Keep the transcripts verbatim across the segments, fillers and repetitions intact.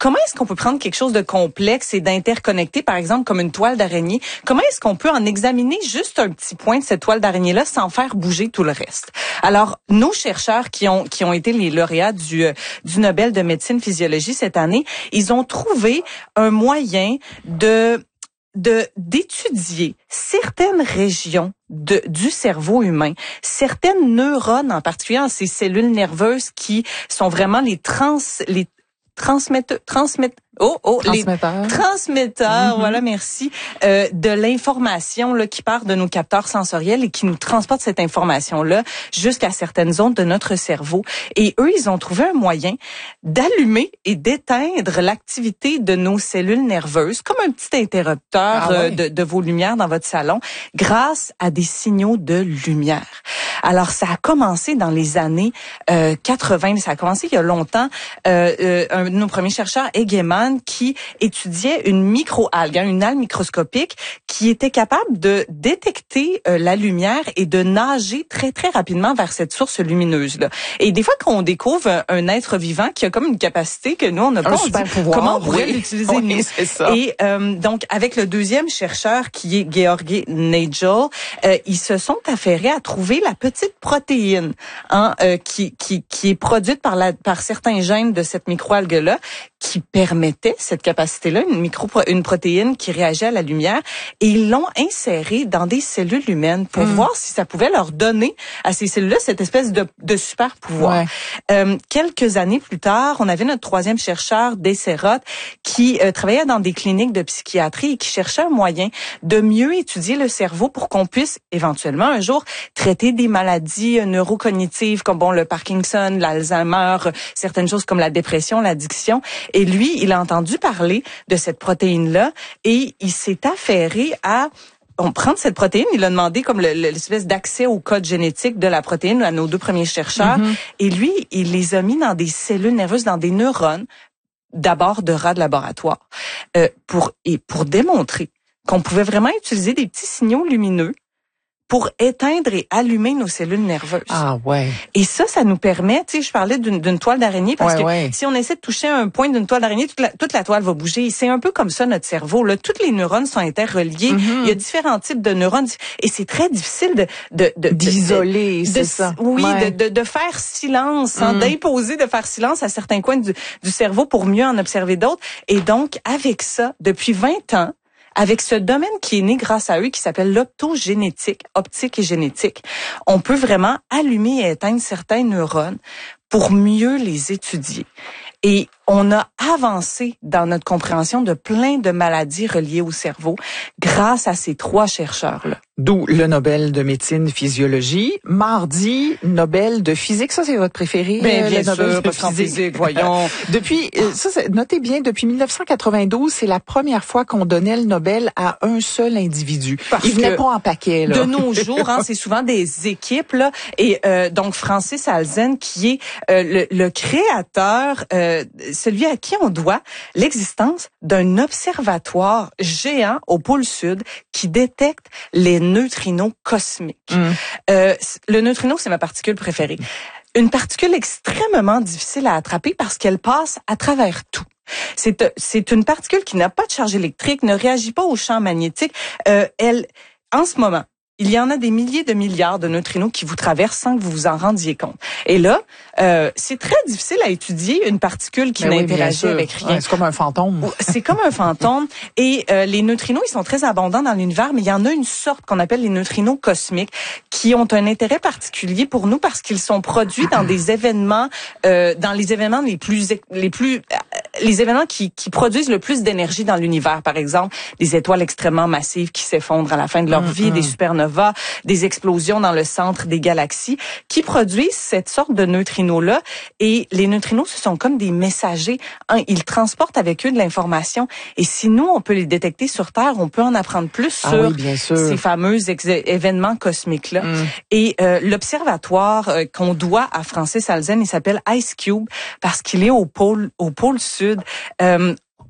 comment est-ce qu'on peut prendre quelque chose de complexe et d'interconnecté, par exemple, comme une toile d'araignée? Comment est-ce qu'on peut en examiner juste un petit point de cette toile d'araignée-là sans faire bouger tout le reste? Alors, nos chercheurs qui ont qui ont été les lauréats du euh, du Nobel de médecine physiologie cette année, ils ont trouvé un moyen de de d'étudier certaines régions de du cerveau humain, certaines neurones en particulier, en ces cellules nerveuses qui sont vraiment les trans les transmetteurs transmetteurs Oh, oh, transmetteurs. les transmetteurs, mm-hmm. voilà, merci, euh, de l'information là qui part de nos capteurs sensoriels et qui nous transporte cette information-là jusqu'à certaines zones de notre cerveau. Et eux, ils ont trouvé un moyen d'allumer et d'éteindre l'activité de nos cellules nerveuses, comme un petit interrupteur ah, euh, oui. de, de vos lumières dans votre salon, grâce à des signaux de lumière. Alors, ça a commencé dans les années euh, quatre-vingts, ça a commencé il y a longtemps. Euh, euh, un de nos premiers chercheurs, Egeman, qui étudiait une microalgue, une algue microscopique qui était capable de détecter euh, la lumière et de nager très, très rapidement vers cette source lumineuse-là. Et des fois qu'on découvre un, un être vivant qui a comme une capacité que nous, on n'a pas, un super dit, pouvoir, comment on pourrait oui. l'utiliser, oui, nous? C'est ça. Et euh, donc, avec le deuxième chercheur, qui est Georgi Nagel, euh, ils se sont affairés à trouver la petite protéine hein, euh, qui, qui, qui est produite par, la, par certains gènes de cette microalgue-là, qui permettait cette capacité-là, une micro, une protéine qui réagit à la lumière, et ils l'ont insérée dans des cellules humaines pour mmh. voir si ça pouvait leur donner à ces cellules-là cette espèce de, de super pouvoir. Ouais. Euh, quelques années plus tard, on avait notre troisième chercheur, Desserot, qui euh, travaillait dans des cliniques de psychiatrie et qui cherchait un moyen de mieux étudier le cerveau pour qu'on puisse éventuellement un jour traiter des maladies neurocognitives comme bon le Parkinson, l'Alzheimer, certaines choses comme la dépression, l'addiction. Et lui, il a entendu parler de cette protéine-là et il s'est affairé à on prendre cette protéine. Il a demandé comme le, le, l'espèce d'accès au code génétique de la protéine à nos deux premiers chercheurs. Mm-hmm. Et lui, il les a mis dans des cellules nerveuses, dans des neurones, d'abord de rats de laboratoire, euh, pour et pour démontrer qu'on pouvait vraiment utiliser des petits signaux lumineux pour éteindre et allumer nos cellules nerveuses. Ah ouais. Et ça, ça nous permet, tu sais, je parlais d'une, d'une toile d'araignée parce ouais, que ouais. si on essaie de toucher un point d'une toile d'araignée, toute la, toute la toile va bouger. C'est un peu comme ça notre cerveau. Là, toutes les neurones sont interreliés. Mm-hmm. Il y a différents types de neurones et c'est très difficile de, de, de d'isoler, de, c'est de, ça. Oui, ouais. de, de, de faire silence, hein, mm. d'imposer de faire silence à certains coins du, du cerveau pour mieux en observer d'autres. Et donc, avec ça, depuis vingt ans. Avec ce domaine qui est né grâce à eux, qui s'appelle l'optogénétique, optique et génétique, on peut vraiment allumer et éteindre certains neurones pour mieux les étudier. Et on a avancé dans notre compréhension de plein de maladies reliées au cerveau grâce à ces trois chercheurs-là. D'où le Nobel de médecine physiologie. Mardi, Nobel de physique. Ça, c'est votre préféré? Ben, bien le Nobel sûr, de physique. physique, voyons. Depuis, ça, notez bien, depuis dix-neuf cent quatre-vingt-douze, c'est la première fois qu'on donnait le Nobel à un seul individu. Parce Il venait pas en paquet, là. De nos jours, hein, c'est souvent des équipes, là. Et, euh, donc, Francis Halzen, qui est euh, le, le créateur, euh, celui à qui on doit l'existence d'un observatoire géant au pôle sud qui détecte les neutrinos cosmiques. Mm. Euh, le neutrino, c'est ma particule préférée. Une particule extrêmement difficile à attraper parce qu'elle passe à travers tout. C'est, c'est une particule qui n'a pas de charge électrique, ne réagit pas au champ magnétique. Euh, elle, en ce moment, il y en a des milliers de milliards de neutrinos qui vous traversent sans que vous vous en rendiez compte. Et là, euh, c'est très difficile à étudier une particule qui Mais n'interagit oui, avec rien. Ouais, c'est comme un fantôme. C'est comme un fantôme. Et euh, les neutrinos, ils sont très abondants dans l'univers, mais il y en a une sorte qu'on appelle les neutrinos cosmiques qui ont un intérêt particulier pour nous parce qu'ils sont produits dans des événements, euh, dans les événements les plus, les plus, les événements qui, qui produisent le plus d'énergie dans l'univers. Par exemple, des étoiles extrêmement massives qui s'effondrent à la fin de leur mm-hmm. vie, des supernovas, des explosions dans le centre des galaxies, qui produisent cette sorte de neutrinos-là. Et les neutrinos, ce sont comme des messagers. Hein, ils transportent avec eux de l'information. Et si nous, on peut les détecter sur Terre, on peut en apprendre plus ah sur oui, bien sûr. ces fameux ex- événements cosmiques-là. Mm. Et euh, l'observatoire euh, qu'on doit à Francis Halzen, il s'appelle IceCube parce qu'il est au pôle, au pôle sud, euh,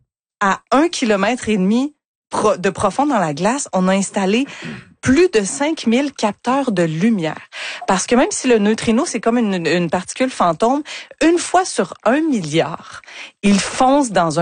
à un kilomètre et demi pro- de profond dans la glace. On a installé plus de cinq mille capteurs de lumière. Parce que même si le neutrino, c'est comme une, une particule fantôme, une fois sur un milliard, il fonce dans un